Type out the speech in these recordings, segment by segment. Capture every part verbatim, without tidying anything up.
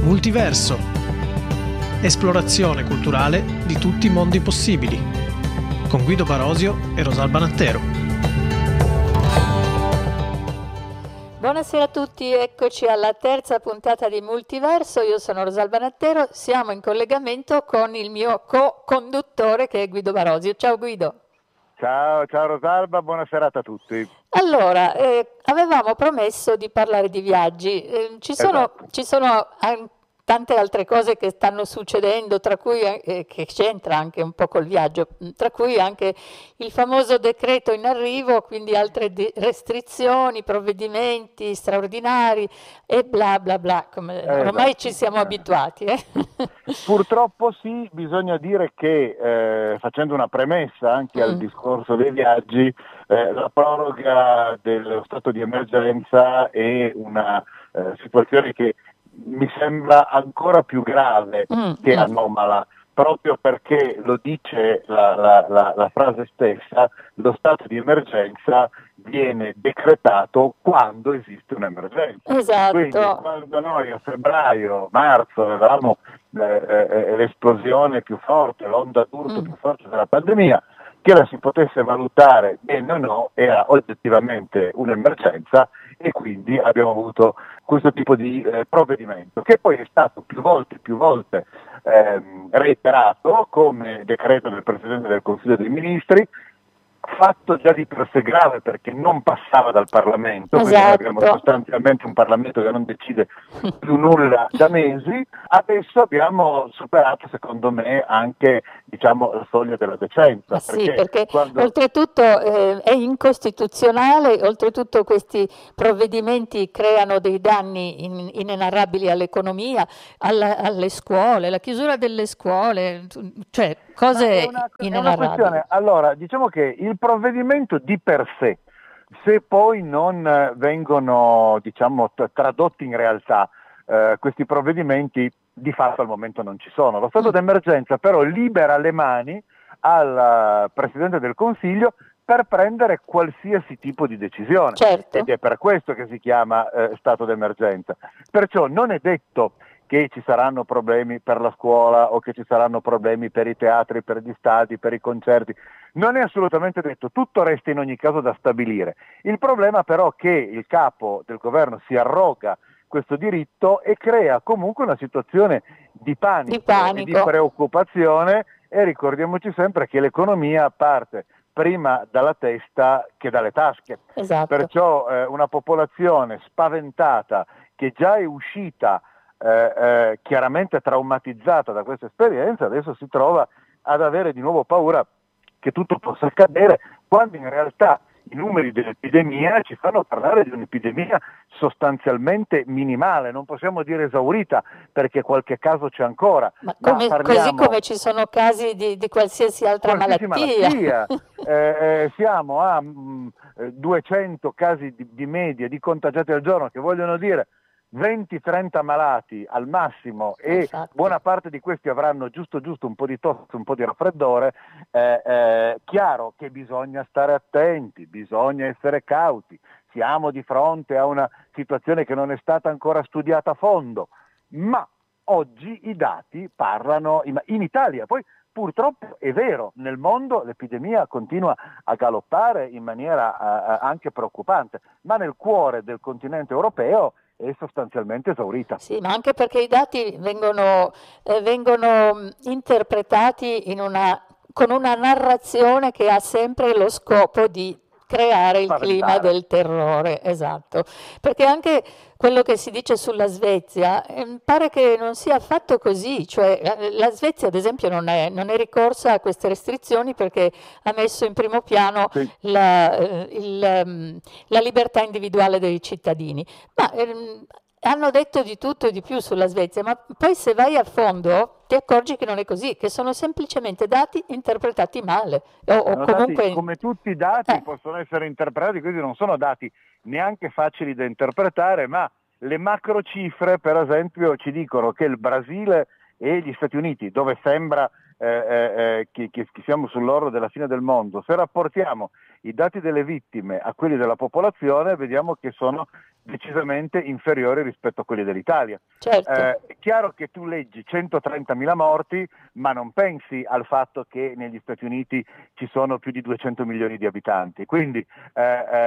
Multiverso. Esplorazione culturale di tutti i mondi possibili. Con Guido Barosio e Rosalba Nattero. Buonasera a tutti, eccoci alla terza puntata di Multiverso. Io sono Rosalba Nattero, siamo in collegamento con il mio co-conduttore che è Guido Barosio. Ciao Guido. Ciao, ciao Rosalba, buona serata a tutti. Allora, eh, avevamo promesso di parlare di viaggi, eh, ci sono, Esatto. ci sono an- tante altre cose che stanno succedendo, tra cui eh, che c'entra anche un po' col viaggio, tra cui anche il famoso decreto in arrivo, quindi altre di- restrizioni, provvedimenti straordinari e bla bla bla, come Esatto. ormai ci siamo abituati. Eh? Purtroppo sì, bisogna dire che eh, facendo una premessa anche al Mm. discorso dei viaggi, eh, la proroga dello stato di emergenza è una eh, situazione che mi sembra ancora più grave Mm, che mm. anomala, proprio perché lo dice la, la, la, la frase stessa, lo stato di emergenza viene decretato quando esiste un'emergenza. Quindi Esatto. quando noi a febbraio, marzo avevamo eh, eh, l'esplosione più forte, l'onda d'urto Mm. più forte della pandemia, che la si potesse valutare bene o no, era oggettivamente un'emergenza e quindi abbiamo avuto questo tipo di eh, provvedimento, che poi è stato più volte, più volte ehm, reiterato come decreto del Presidente del Consiglio dei Ministri, fatto già di per sé grave perché non passava dal Parlamento, quindi noi abbiamo Esatto. sostanzialmente un Parlamento che non decide più nulla da mesi. Adesso abbiamo superato, secondo me, anche diciamo, la soglia della decenza. Ma sì, perché quando... oltretutto eh, è incostituzionale, oltretutto questi provvedimenti creano dei danni in- inenarrabili all'economia, alla- alle scuole, la chiusura delle scuole, cioè Ma cose è una, è una inenarrabili. questione, allora diciamo che il provvedimento di per sé, se poi non eh, vengono diciamo t- tradotti in realtà eh, questi provvedimenti di fatto al momento non ci sono. Lo stato Mm. d'emergenza però libera le mani al eh, Presidente del Consiglio per prendere qualsiasi tipo di decisione, Certo. ed è per questo che si chiama eh, stato d'emergenza. Perciò non è detto che ci saranno problemi per la scuola o che ci saranno problemi per i teatri, per gli stadi, per i concerti. Non è assolutamente detto, tutto resta in ogni caso da stabilire. Il problema però è che il capo del governo si arroga questo diritto e crea comunque una situazione di panico, Di panico. e di preoccupazione, e ricordiamoci sempre che l'economia parte prima dalla testa che dalle tasche. Esatto. Perciò eh, una popolazione spaventata che già è uscita Eh, eh, chiaramente traumatizzata da questa esperienza, adesso si trova ad avere di nuovo paura che tutto possa accadere, quando in realtà i numeri dell'epidemia ci fanno parlare di un'epidemia sostanzialmente minimale, non possiamo dire esaurita perché qualche caso c'è ancora. Ma ma come- parliamo così come ci sono casi di, di qualsiasi altra qualsiasi malattia. malattia. Eh, eh, siamo a mh, eh, duecento casi di, di media di contagiati al giorno, che vogliono dire venti trenta malati al massimo, e Infatti. buona parte di questi avranno giusto giusto un po' di tosse, un po' di raffreddore. Eh, eh, chiaro che bisogna stare attenti, bisogna essere cauti, siamo di fronte a una situazione che non è stata ancora studiata a fondo, ma oggi i dati parlano in, in Italia, poi purtroppo è vero, nel mondo l'epidemia continua a galoppare in maniera eh, anche preoccupante, ma nel cuore del continente europeo è sostanzialmente esaurita. Sì, ma anche perché i dati vengono, eh, vengono mh, interpretati in una, con una narrazione che ha sempre lo scopo di creare il clima Spaventare. del terrore, esatto. Perché anche quello che si dice sulla Svezia eh, pare che non sia affatto così, cioè eh, la Svezia ad esempio non è, non è ricorsa a queste restrizioni perché ha messo in primo piano Sì. la, eh, il, ehm, la libertà individuale dei cittadini. Ma ehm, hanno detto di tutto e di più sulla Svezia, ma poi se vai a fondo ti accorgi che non è così, che sono semplicemente dati interpretati male. O, o Sono comunque... dati, come tutti i dati Eh. possono essere interpretati, quindi non sono dati neanche facili da interpretare, ma le macro cifre per esempio ci dicono che il Brasile e gli Stati Uniti, dove sembra eh, eh, che, che, che siamo sull'orlo della fine del mondo, se rapportiamo i dati delle vittime a quelli della popolazione, vediamo che sono decisamente inferiori rispetto a quelli dell'Italia. Certo. Eh, è chiaro che tu leggi centotrentamila morti, ma non pensi al fatto che negli Stati Uniti ci sono più di duecento milioni di abitanti, quindi eh,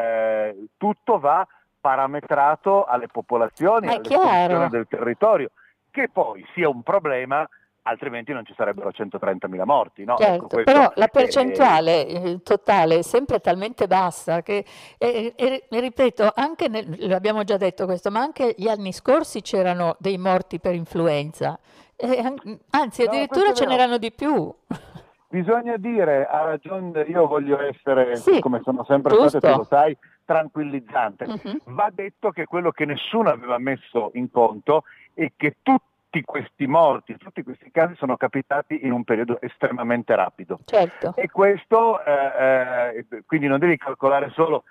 eh, tutto va parametrato alle popolazioni, all'estensione del territorio, che poi sia un problema, altrimenti non ci sarebbero centotrentamila morti. No? Certo, ecco, però la percentuale è... totale è sempre talmente bassa che, e, e, e ripeto, anche nel, l'abbiamo già detto questo, ma anche gli anni scorsi c'erano dei morti per influenza, e, anzi addirittura no, ce n'erano di più. Bisogna dire, ha ragione, io voglio essere, sì, come sono sempre giusto. stato, tu lo sai, tranquillizzante. Uh-huh. Va detto che quello che nessuno aveva messo in conto è che tutti questi morti, tutti questi casi sono capitati in un periodo estremamente rapido. Certo. E questo, eh, eh, quindi non devi calcolare solo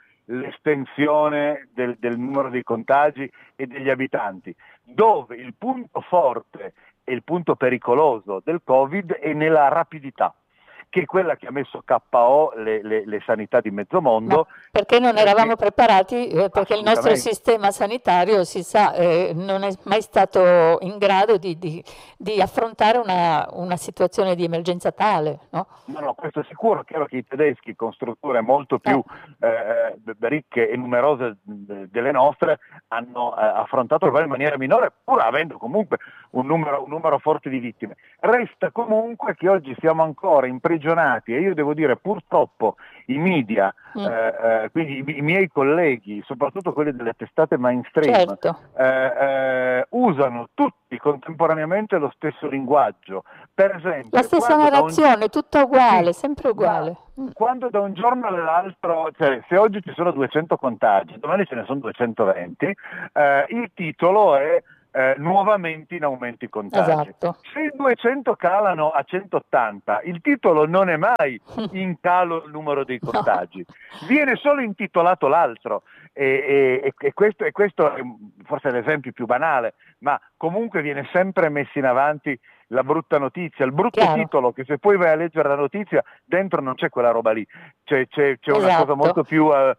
l'estensione del, del numero dei contagi e degli abitanti, dove il punto forte e il punto pericoloso del Covid è nella rapidità, che è quella che ha messo K O le, le, le sanità di mezzo mondo. Ma perché non eravamo perché, preparati, eh, perché il nostro sistema sanitario, si sa, eh, non è mai stato in grado di, di, di affrontare una, una situazione di emergenza tale, no? No, no, questo è sicuro. Chiaro che i tedeschi, con strutture molto più eh. Eh, ricche e numerose delle nostre, hanno eh, affrontato il problema in maniera minore, pur avendo comunque un numero, un numero forte di vittime. Resta comunque che oggi siamo ancora imprigionati, e io devo dire purtroppo i media, mm. eh, eh, quindi i, i miei colleghi, soprattutto quelli delle testate mainstream, certo. eh, eh, usano tutti contemporaneamente lo stesso linguaggio. Per esempio, la stessa narrazione, un... tutta uguale, sì, sempre uguale. Mm. Quando da un giorno all'altro, cioè se oggi ci sono duecento contagi, domani ce ne sono duecentoventi, eh, il titolo è Eh, nuovamente in aumento i contagi. Esatto. Se i duecento calano a centottanta, il titolo non è mai in calo il numero dei contagi, no. Viene solo intitolato l'altro, e, e, e, questo, e questo è forse l'esempio più banale, ma comunque viene sempre messo in avanti la brutta notizia, il brutto Chiaro. Titolo, che se poi vai a leggere la notizia dentro non c'è quella roba lì, c'è, c'è, c'è esatto. una cosa molto più uh,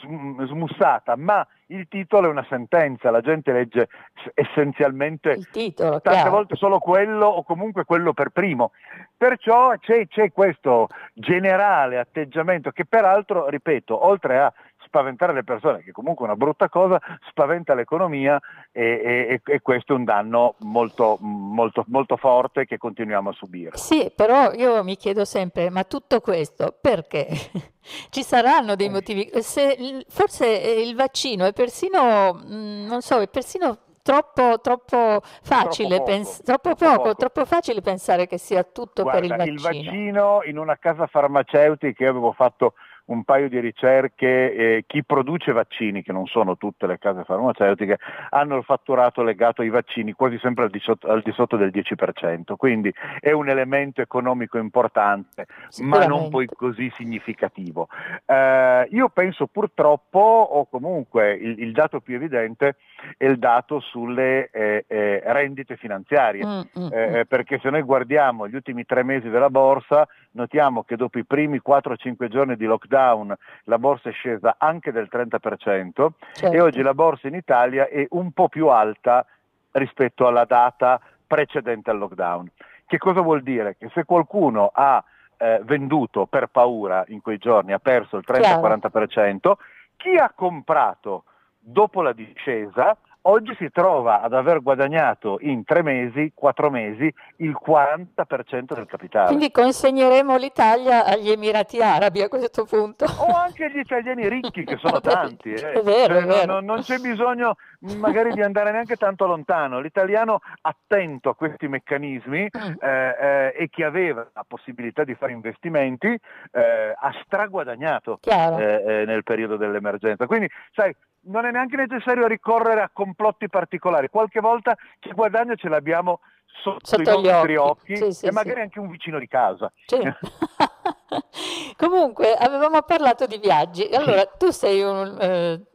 smussata, ma il titolo è una sentenza, la gente legge essenzialmente il titolo, tante chiaro. volte solo quello, o comunque quello per primo, perciò c'è, c'è questo generale atteggiamento che peraltro, ripeto, oltre a spaventare le persone, che comunque è una brutta cosa, spaventa l'economia, e, e, e questo è un danno molto, molto, molto forte che continuiamo a subire. Sì, però io mi chiedo sempre, ma tutto questo perché? Ci saranno dei motivi? Se, forse il vaccino è persino, non so, è persino troppo, troppo facile, troppo poco, pens- troppo, troppo, poco, poco. troppo facile pensare che sia tutto Guarda, per il vaccino. Il vaccino, in una casa farmaceutica, io avevo fatto un paio di ricerche, eh, chi produce vaccini, che non sono tutte le case farmaceutiche, hanno il fatturato legato ai vaccini quasi sempre al di sotto, al di sotto del dieci per cento, quindi è un elemento economico importante, ma non poi così significativo. Eh, io penso purtroppo, o comunque il, il dato più evidente, è il dato sulle eh, eh, rendite finanziarie, mm, mm, eh, perché se noi guardiamo gli ultimi tre mesi della borsa, notiamo che dopo i primi quattro cinque giorni di lockdown la borsa è scesa anche del trenta per cento, certo. E oggi la borsa in Italia è un po' più alta rispetto alla data precedente al lockdown. Che cosa vuol dire? Che se qualcuno ha eh, venduto per paura in quei giorni, ha perso il trenta quaranta per cento, chi ha comprato dopo la discesa oggi si trova ad aver guadagnato in tre mesi, quattro mesi, il quaranta per cento del capitale. Quindi consegneremo l'Italia agli Emirati Arabi a questo punto. O anche agli italiani ricchi, che sono tanti. Eh. È vero, cioè, è vero. Non, non c'è bisogno magari di andare neanche tanto lontano. L'italiano attento a questi meccanismi Mm. eh, eh, e che aveva la possibilità di fare investimenti eh, ha straguadagnato Chiaro. eh, eh, nel periodo dell'emergenza. Quindi, sai, non è neanche necessario ricorrere a complotti particolari, qualche volta che guadagno ce l'abbiamo sotto, sotto i gli nostri occhi, occhi, sì, sì, e magari sì. anche un vicino di casa. Sì. Comunque avevamo parlato di viaggi, allora tu sei un, eh,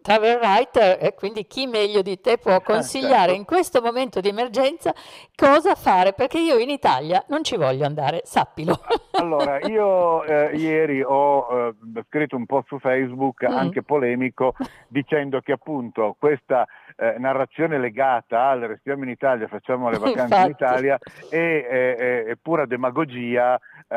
travel writer e quindi chi meglio di te può consigliare certo. in questo momento di emergenza cosa fare, perché io in Italia non ci voglio andare, sappilo. Allora, io eh, ieri ho eh, scritto un post su Facebook, Mm. anche polemico, dicendo che appunto questa eh, narrazione legata al restiamo in Italia, facciamo le vacanze in Infatti. Italia è, è- è- è pura demagogia,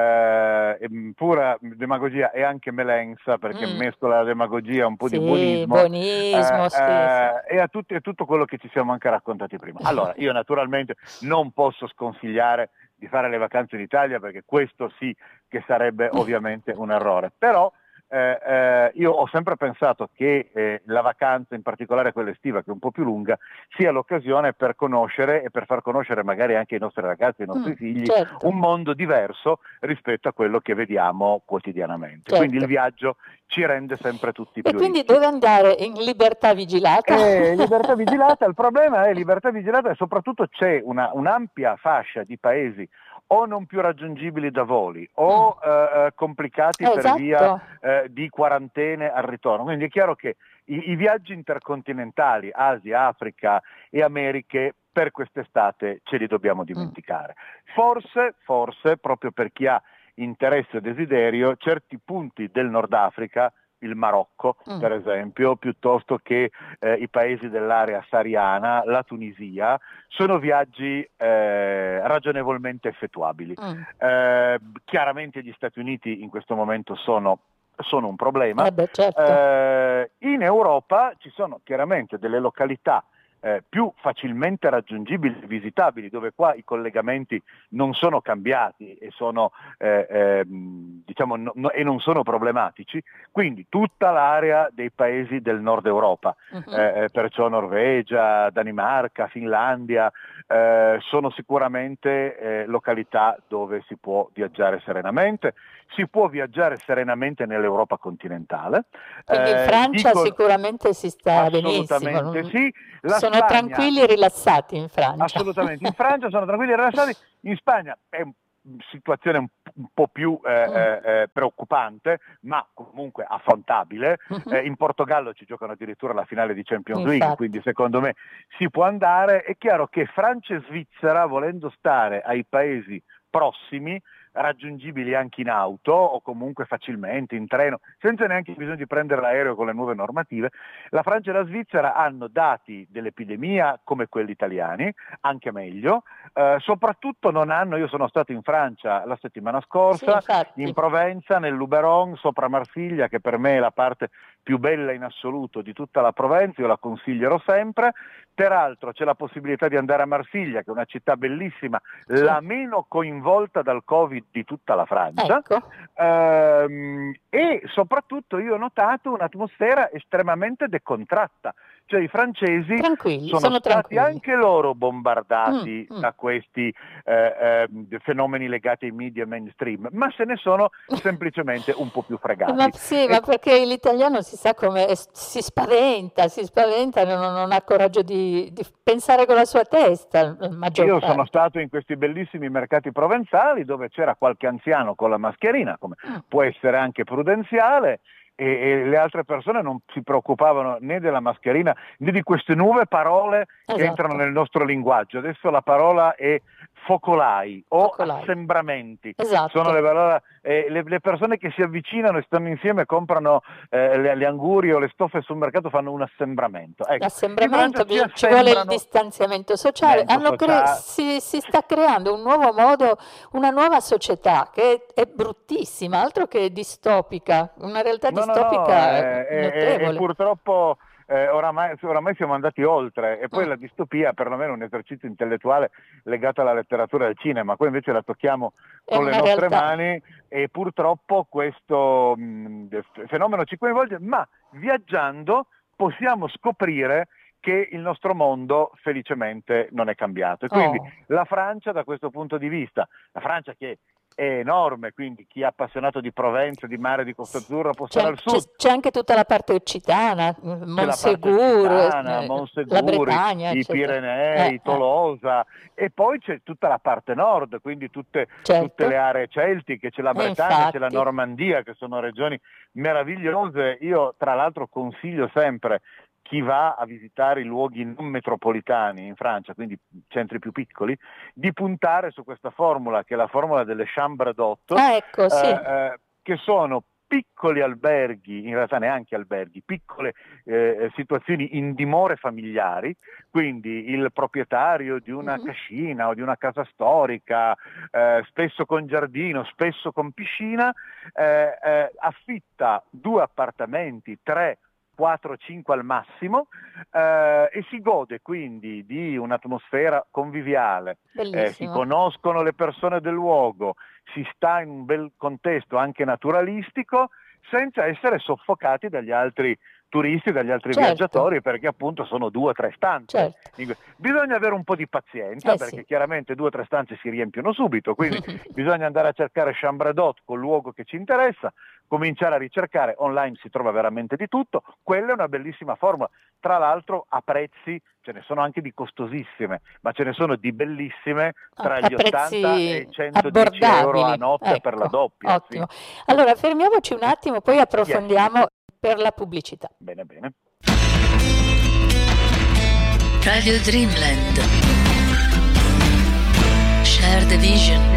eh, è pura demagogia e anche melenza, perché Mm. mescola la demagogia un po' di Sì, buonismo, buonismo, eh, sì, sì. eh, e a tutti- e tutto quello che ci siamo anche raccontati prima. Allora, io naturalmente non posso sconsigliare di fare le vacanze in Italia, perché questo sì che sarebbe ovviamente un errore, però eh, eh, io ho sempre pensato che eh, la vacanza, in particolare quella estiva che è un po' più lunga, sia l'occasione per conoscere e per far conoscere magari anche ai nostri ragazzi, ai nostri Mm, figli, certo. un mondo diverso rispetto a quello che vediamo quotidianamente. Certo. Quindi il viaggio ci rende sempre tutti E più quindi ricchi. dove andare in libertà vigilata? Eh, libertà vigilata, il problema è libertà vigilata e soprattutto c'è una, un'ampia fascia di paesi o non più raggiungibili da voli o Mm. eh, complicati per Esatto. via eh, di quarantene al ritorno. Quindi è chiaro che i, i viaggi intercontinentali, Asia, Africa e Americhe, per quest'estate ce li dobbiamo dimenticare. Forse, forse, proprio per chi ha interesse e desiderio, certi punti del Nord Africa, il Marocco Mm. per esempio, piuttosto che eh, i paesi dell'area sahariana, la Tunisia, sono viaggi eh, ragionevolmente effettuabili. Mm. Eh, chiaramente gli Stati Uniti in questo momento sono, sono un problema. Eh beh, certo. Eh, in Europa ci sono chiaramente delle località Eh, più facilmente raggiungibili e visitabili, dove qua i collegamenti non sono cambiati e, sono, eh, eh, diciamo, no, no, e non sono problematici, quindi tutta l'area dei paesi del nord Europa, Mhm. eh, perciò Norvegia, Danimarca, Finlandia, eh, sono sicuramente eh, località dove si può viaggiare serenamente. Si può viaggiare serenamente nell'Europa continentale. Quindi in Eh, Francia dico- sicuramente si sta benissimo. Assolutamente non- sì. La Sono Spagna- tranquilli e rilassati in Francia. Assolutamente, in Francia sono tranquilli e rilassati, in Spagna è una situazione un, un po' più eh, Mm. eh, eh, preoccupante, ma comunque affrontabile. Mhm. Eh, in Portogallo ci giocano addirittura la finale di Champions Infatti. League, quindi secondo me si può andare. È chiaro che Francia e Svizzera, volendo stare ai paesi prossimi, raggiungibili anche in auto o comunque facilmente in treno, senza neanche bisogno di prendere l'aereo con le nuove normative, la Francia e la Svizzera hanno dati dell'epidemia come quelli italiani, anche meglio, eh, soprattutto non hanno, io sono stato in Francia la settimana scorsa, Sì, infatti. in Provenza, nel Luberon, sopra Marsiglia, che per me è la parte più bella in assoluto di tutta la Provenza, io la consiglierò sempre. Peraltro c'è la possibilità di andare a Marsiglia, che è una città bellissima, Sì. la meno coinvolta dal Covid di tutta la Francia, Ecco. ehm, e soprattutto io ho notato un'atmosfera estremamente decontratta, cioè i francesi Tranquilli, sono, sono stati tranquilli. anche loro bombardati Mm, mm. da questi eh, eh, fenomeni legati ai media mainstream, ma se ne sono semplicemente un po' più fregati. Ma sì, ma Ecco, perché l'italiano si sa come è- si spaventa, si spaventa e non, non ha coraggio di, di pensare con la sua testa, la maggior io parte. sono stato in questi bellissimi mercati provenzali dove c'era qualche anziano con la mascherina, come Mm. può essere anche prudenziale, e, e le altre persone non si preoccupavano né della mascherina né di queste nuove parole che Esatto. entrano nel nostro linguaggio. Adesso la parola è focolai o Focolai. assembramenti. Esatto. Sono le, parole, eh, le, le persone che si avvicinano e stanno insieme e comprano eh, le, le angurie o le stoffe sul mercato, fanno un assembramento. Ecco, L'assembramento, in Francia si bisog- ci vuole il assembrano- distanziamento sociale. Distanziamento Hanno cre- sociale. si, si sta creando un nuovo modo, una nuova società che è, è bruttissima, altro che distopica, una realtà No, no, no, distopica eh, eh, notevole. eh, purtroppo eh, oramai, oramai siamo andati oltre, e poi Mm. la distopia perlomeno è un esercizio intellettuale legato alla letteratura e al cinema, qua invece la tocchiamo È con le una nostre realtà. mani, e purtroppo questo mh, fenomeno ci coinvolge, ma viaggiando possiamo scoprire che il nostro mondo felicemente non è cambiato. E quindi Oh. la Francia da questo punto di vista, la Francia che è enorme, quindi chi è appassionato di Provenza, di mare, di Costa Azzurra può stare al sud. C'è, c'è anche tutta la parte occitana, Monsegur, occitana, Monsegur, la Bretagna, i eccetera. Pirenei, eh, Tolosa, e poi c'è tutta la parte nord, quindi tutte, certo. tutte le aree celtiche, c'è la Bretagna, infatti. c'è la Normandia, che sono regioni meravigliose. Io tra l'altro consiglio sempre chi va a visitare i luoghi non metropolitani in Francia, quindi centri più piccoli, di puntare su questa formula, che è la formula delle chambre d'hôte, ah, ecco, sì. eh, eh, che sono piccoli alberghi, in realtà neanche alberghi, piccole eh, situazioni in dimore familiari, quindi il proprietario di una Mm-hmm. cascina o di una casa storica, eh, spesso con giardino, spesso con piscina, eh, eh, affitta due appartamenti, tre, quattro cinque al massimo, eh, e si gode quindi di un'atmosfera conviviale, eh, si conoscono le persone del luogo, si sta in un bel contesto anche naturalistico, senza essere soffocati dagli altri turisti, dagli altri certo. viaggiatori, perché appunto sono due o tre stanze. Certo. Bisogna avere un po' di pazienza, eh perché sì. chiaramente due o tre stanze si riempiono subito, quindi bisogna andare a cercare chambre d'hôte col luogo che ci interessa, cominciare a ricercare, online si trova veramente di tutto. Quella è una bellissima formula, tra l'altro a prezzi, ce ne sono anche di costosissime, ma ce ne sono di bellissime tra a gli ottanta e centodieci euro a notte, ecco, per la doppia. Ottimo. Sì. Allora fermiamoci un attimo, poi approfondiamo yes. per la pubblicità. Bene, bene. Radio Dreamland. Share the vision.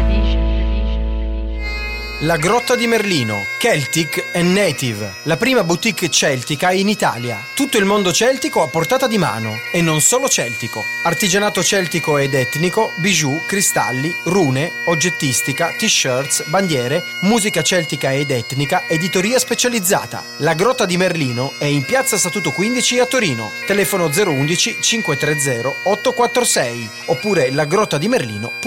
La Grotta di Merlino, Celtic and Native, la prima boutique celtica in Italia. Tutto il mondo celtico a portata di mano, e non solo celtico. Artigianato celtico ed etnico, bijou, cristalli, rune, oggettistica, t-shirts, bandiere, musica celtica ed etnica, editoria specializzata. La Grotta di Merlino è in piazza Statuto quindici a Torino. Telefono zero uno uno cinque tre zero otto quattro sei oppure lagrottadimerlino punto it.